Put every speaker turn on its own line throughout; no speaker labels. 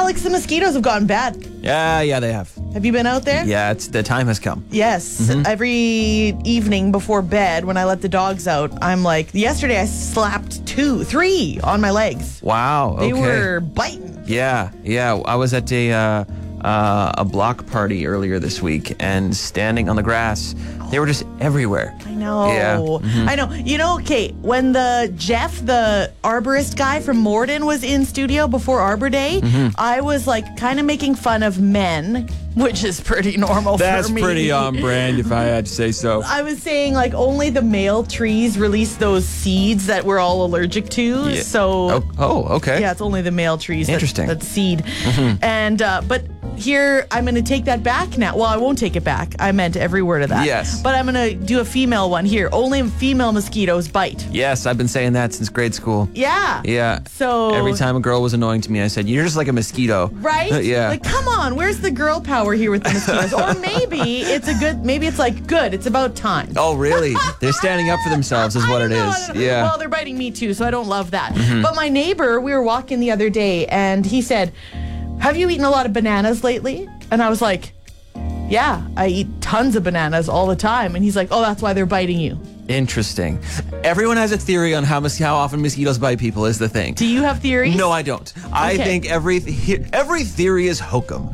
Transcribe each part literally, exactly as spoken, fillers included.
Alex, the mosquitoes have gotten bad.
Yeah, yeah, they have.
Have you been out there?
Yeah, it's the time has come.
Yes. Mm-hmm. Every evening before bed, when I let the dogs out, I'm like, yesterday I slapped two, three on my legs.
Wow, okay.
They were biting.
Yeah, yeah. I was at a uh, uh, a block party earlier this week, and standing on the grass, they were just everywhere.
I know.
Yeah. Mm-hmm.
I know. You know, okay, when the Jeff, the arborist guy from Morden, was in studio before Arbor Day, mm-hmm. I was like kind of making fun of men, which is pretty normal
That's
for me.
That's pretty on brand, if I had to say so.
I was saying like only the male trees release those seeds that we're all allergic to.
Yeah.
So
oh, oh, okay.
Yeah, it's only the male trees
Interesting.
that, that seed. Mm-hmm. And uh, but here I'm going to take that back now. Well, I won't take it back. I meant every word of that.
Yes.
But I'm going to do a female one here. Only female mosquitoes bite.
Yes, I've been saying that since grade school.
Yeah.
Yeah.
So
every time a girl was annoying to me, I said, "You're just like a mosquito."
Right?
Yeah.
Like, come on, where's the girl power here with the mosquitoes? Or maybe it's a good, maybe it's like, good, it's about time.
Oh, really? They're standing up for themselves is what
I
it
know,
is.
I know.
Yeah.
Well, they're biting me too, so I don't love that.
Mm-hmm.
But my neighbor, we were walking the other day, and he said, "Have you eaten a lot of bananas lately?" And I was like, "Yeah, I eat tons of bananas all the time." And he's like, "Oh, that's why they're biting you."
Interesting. Everyone has a theory on how mos- how often mosquitoes bite people is the thing.
Do you have theories?
No, I don't. I
Okay.
think every th- every theory is hokum.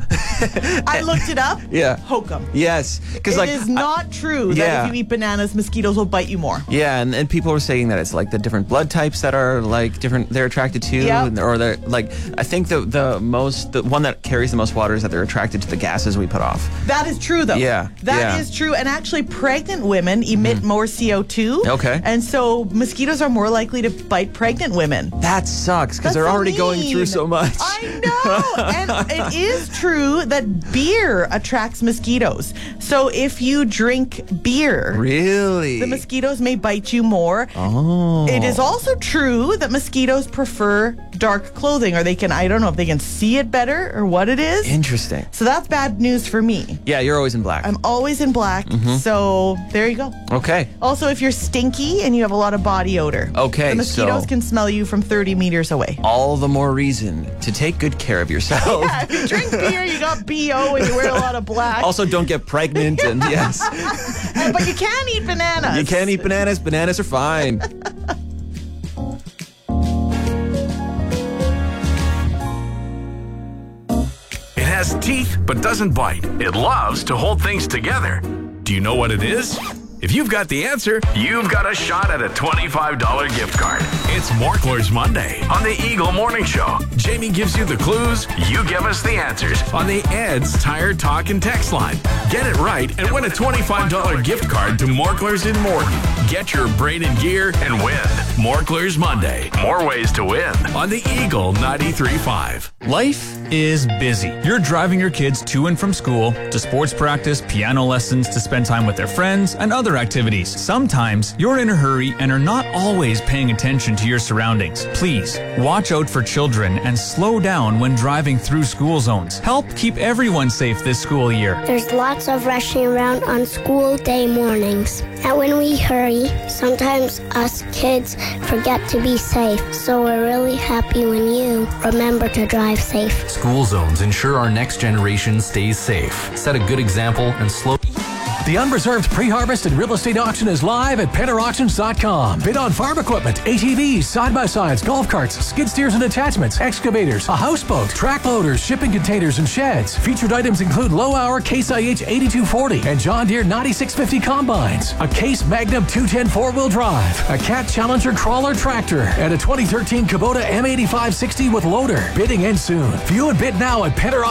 I looked it up.
Yeah.
Hokum.
Yes. Because
It
like
is not true that
yeah.
if you eat bananas, mosquitoes will bite you more.
Yeah, and, and people are saying that it's like the different blood types that are like different they're attracted to,
Yep.
and, or they're like I think the the most the one that carries the most water is that they're attracted to the gases we put off.
That is true, though.
Yeah,
that is
yeah.
true. And actually, pregnant women emit more C O two.
Okay.
And so mosquitoes are more likely to bite pregnant women.
That sucks because
That's
they're
so
already going
mean.
through so much.
I know. And it is true that beer attracts mosquitoes. So if you drink beer,
Really?
the mosquitoes may bite you more.
Oh.
It is also true that mosquitoes prefer dark clothing, or they can, I don't know if they can see it better or what it is.
Interesting.
So that's bad news for me.
Yeah, you're always in black.
I'm always in black.
Mm-hmm.
So there you go.
Okay.
Also, if you're stinky and you have a lot of body odor,
Okay,
the mosquitoes
so-
can smell you from thirty meters away.
All the more reason to take good care of yourself.
Yeah, if you drink beer, you got B O and you wear a lot of black.
Also, don't get pregnant, and yes,
But you can eat bananas.
you can eat bananas. Bananas are fine.
It has teeth but doesn't bite. It loves to hold things together. Do you know what it is? If you've got the answer, you've got a shot at a twenty-five dollars gift card. It's Morklers Monday on the Eagle Morning Show. Jamie gives you the clues, you give us the answers on the Ed's Tire Talk and Text line. Get it right and win a twenty-five dollars gift card to Morklers in Morton. Get your braided gear and win. Morklers Monday. More ways to win on the Eagle ninety-three point five.
Life is busy. You're driving your kids to and from school, to sports practice, piano lessons, to spend time with their friends, and other activities. Sometimes you're in a hurry and are not always paying attention to your surroundings. Please, watch out for children and slow down when driving through school zones. Help keep everyone safe this school year.
There's lots of rushing around on school day mornings. And when we hurry, sometimes us kids forget to be safe. So we're really happy when you remember to drive safe.
School zones ensure our next generation stays safe. Set a good example and slow...
The Unreserved Pre-Harvest and Real Estate Auction is live at Penner Auctions dot com. Bid on farm equipment, A T Vs, side-by-sides, golf carts, skid steers and attachments, excavators, a houseboat, track loaders, shipping containers, and sheds. Featured items include low-hour Case I H eighty-two forty and John Deere ninety-six fifty combines, a Case Magnum two ten four-wheel drive, a Cat Challenger crawler tractor, and a twenty thirteen Kubota M eighty-five sixty with loader. Bidding ends soon. View and bid now at Penner